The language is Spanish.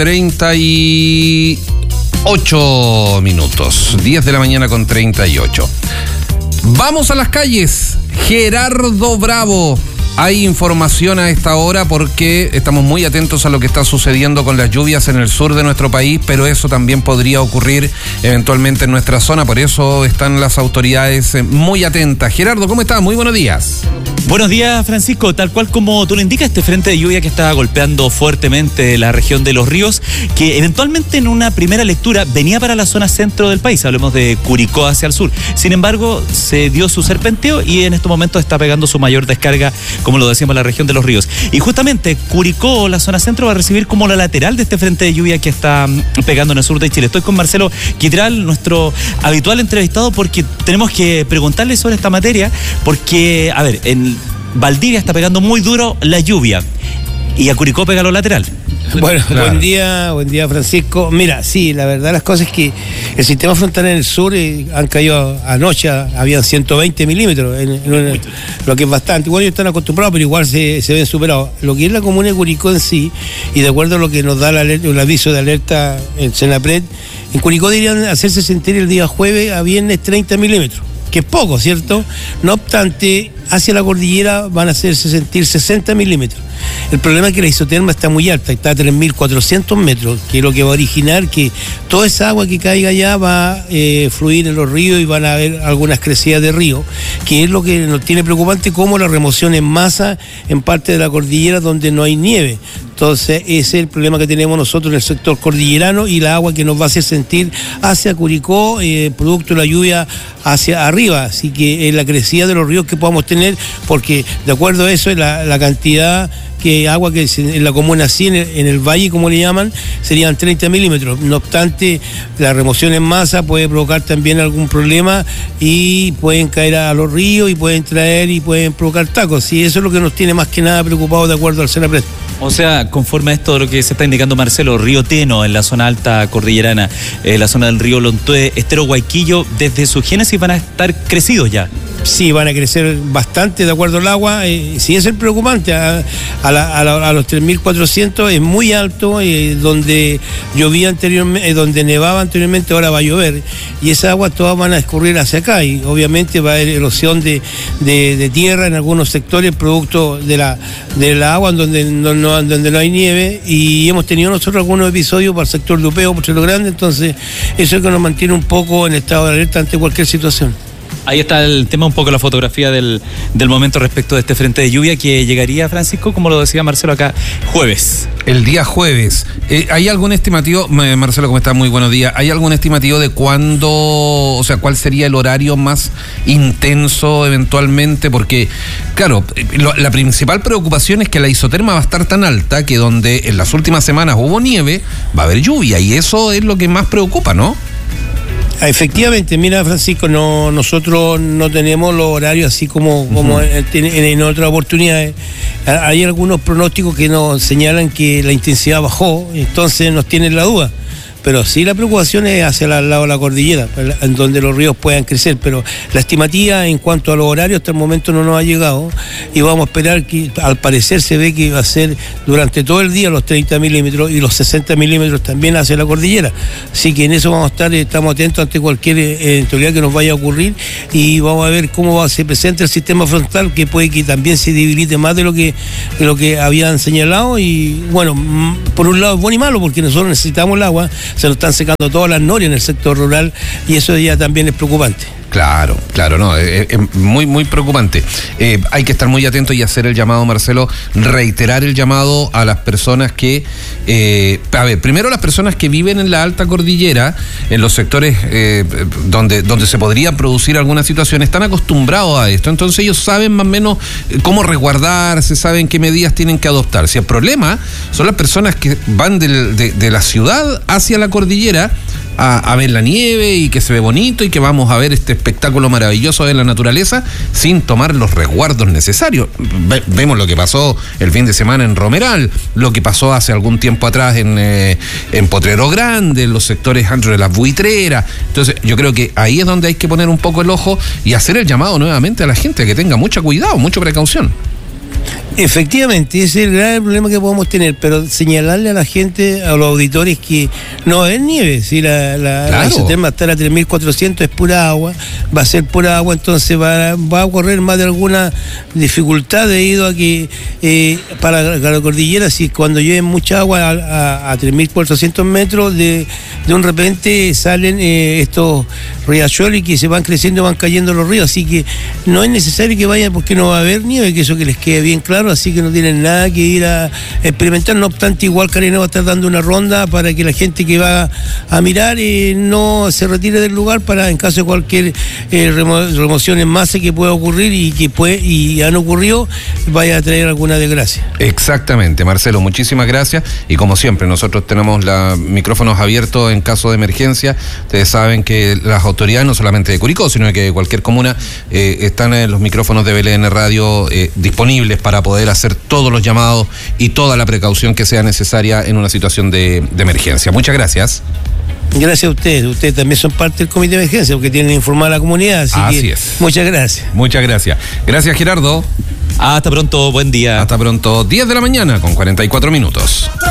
38 minutos, 10 de la mañana con 38. Vamos a las calles. Gerardo Bravo. Hay información a esta hora porque estamos muy atentos a lo que está sucediendo con las lluvias en el sur de nuestro país, pero eso también podría ocurrir eventualmente en nuestra zona, por eso están las autoridades muy atentas. Gerardo, ¿cómo estás? Muy buenos días. Buenos días, Francisco. Tal cual como tú lo indicas, este frente de lluvia que está golpeando fuertemente la región de Los Ríos, que eventualmente en una primera lectura venía para la zona centro del país, hablemos de Curicó hacia el sur. Sin embargo, se dio su serpenteo y en estos momentos está pegando su mayor descarga, como lo decíamos, la región de Los Ríos. Y justamente Curicó, la zona centro, va a recibir como la lateral de este frente de lluvia que está pegando en el sur de Chile. Estoy con Marcelo Quitral, nuestro habitual entrevistado, porque tenemos que preguntarle sobre esta materia, porque, a ver, en Valdivia está pegando muy duro la lluvia y a Curicó pega lo lateral. Bueno, claro. Buen día Francisco. Mira, sí, la verdad las cosas es que el sistema frontal en el sur han caído anoche, habían 120 milímetros, lo que es bastante. Igual ellos están acostumbrados, pero igual se ven superados. Lo que es la comuna de Curicó en sí, y de acuerdo a lo que nos da el aviso de alerta en Senapred, en Curicó deberían hacerse sentir el día jueves a viernes 30 milímetros, que es poco, ¿cierto? No obstante, hacia la cordillera van a hacerse sentir 60 milímetros. El problema es que la isoterma está muy alta, está a 3.400 metros, que es lo que va a originar que toda esa agua que caiga allá va a fluir en los ríos y van a haber algunas crecidas de río, que es lo que nos tiene preocupante, como la remoción en masa en parte de la cordillera donde no hay nieve. Entonces, ese es el problema que tenemos nosotros en el sector cordillerano, y la agua que nos va a hacer sentir hacia Curicó, producto de la lluvia hacia arriba. Así que la crecida de los ríos que podamos tener, porque de acuerdo a eso, la cantidad que agua que en la comuna así, en el valle, como le llaman, serían 30 milímetros. No obstante, la remoción en masa puede provocar también algún problema y pueden caer a los ríos y pueden traer y pueden provocar tacos. Y eso es lo que nos tiene más que nada preocupados de acuerdo al Senapred. O sea, conforme a esto de lo que se está indicando Marcelo, Río Teno en la zona alta cordillerana, la zona del río Lontué, Estero Guayquillo, desde su génesis van a estar crecidos ya. Sí, van a crecer bastante de acuerdo al agua. Sí, es el preocupante. A los 3.400 es muy alto, donde llovía anteriormente, donde nevaba anteriormente, ahora va a llover. Y esa agua todas van a escurrir hacia acá. Y obviamente va a haber erosión de tierra en algunos sectores, producto de la agua donde no hay nieve. Y hemos tenido nosotros algunos episodios para el sector de Upeo, Potrero Grande. Entonces, eso es que nos mantiene un poco en estado de alerta ante cualquier situación. Ahí está el tema, un poco la fotografía del momento respecto de este frente de lluvia que llegaría, Francisco, como lo decía Marcelo acá, jueves. El día jueves. ¿Hay algún estimativo, Marcelo, cómo está? Muy buenos días. ¿Hay algún estimativo de cuándo, o sea, cuál sería el horario más intenso eventualmente? Porque, claro, la principal preocupación es que la isoterma va a estar tan alta que donde en las últimas semanas hubo nieve, va a haber lluvia, y eso es lo que más preocupa, ¿no? Efectivamente, mira, Francisco, nosotros no tenemos los horarios así como en otras oportunidades. Hay algunos pronósticos que nos señalan que la intensidad bajó, entonces nos tienen la duda. Pero sí, la preocupación es hacia el lado de la cordillera, en donde los ríos puedan crecer. Pero la estimativa en cuanto a los horarios hasta el momento no nos ha llegado, y vamos a esperar que, al parecer se ve que va a ser durante todo el día los 30 milímetros y los 60 milímetros también hacia la cordillera. Así que en eso vamos a estar, estamos atentos ante cualquier eventualidad que nos vaya a ocurrir, y vamos a ver cómo se presenta el sistema frontal, que puede que también se debilite más de lo que habían señalado. Y bueno, por un lado es bueno y malo, porque nosotros necesitamos el agua. Se nos están secando todas las norias en el sector rural, y eso ya también es preocupante. Claro, no, es muy, muy preocupante. Hay que estar muy atentos y hacer el llamado, Marcelo, reiterar el llamado a las personas que, primero las personas que viven en la alta cordillera, en los sectores donde se podría producir alguna situación, están acostumbrados a esto, entonces ellos saben más o menos cómo resguardarse, saben qué medidas tienen que adoptar. Si el problema son las personas que van de la ciudad hacia la cordillera a ver la nieve y que se ve bonito y que vamos a ver este espectáculo maravilloso de la naturaleza sin tomar los resguardos necesarios. Vemos lo que pasó el fin de semana en Romeral, lo que pasó hace algún tiempo atrás en Potrero Grande, en los sectores antes de las buitreras. Entonces yo creo que ahí es donde hay que poner un poco el ojo y hacer el llamado nuevamente a la gente a que tenga mucho cuidado, mucha precaución. Efectivamente, ese es el gran problema que podemos tener, pero señalarle a la gente, a los auditores, que no va a haber nieve. Si la isoterma estar a 3.400 es pura agua, va a ser pura agua, entonces va a ocurrir más de alguna dificultad debido a que para la cordillera, si cuando llueve mucha agua a 3.400 metros, de un repente salen estos riachuelos y que se van creciendo, van cayendo los ríos, así que no es necesario que vayan porque no va a haber nieve, que eso que les quede bien claro. Así que no tienen nada que ir a experimentar. No obstante, igual Carena va a estar dando una ronda para que la gente que va a mirar no se retire del lugar, para en caso de cualquier remoción en masa que pueda ocurrir y han ocurrido, vaya a traer alguna desgracia. Exactamente, Marcelo, muchísimas gracias, y como siempre nosotros tenemos los micrófonos abiertos en caso de emergencia. Ustedes saben que las autoridades, no solamente de Curicó, sino que de cualquier comuna, están en los micrófonos de BLN Radio disponibles para poder hacer todos los llamados y toda la precaución que sea necesaria en una situación de emergencia. Muchas gracias. Gracias a ustedes. Ustedes también son parte del comité de emergencia porque tienen que informar a la comunidad. Así que, es. Muchas gracias. Muchas gracias. Gracias, Gerardo. Hasta pronto, buen día. Hasta pronto, 10 de la mañana con 44 minutos.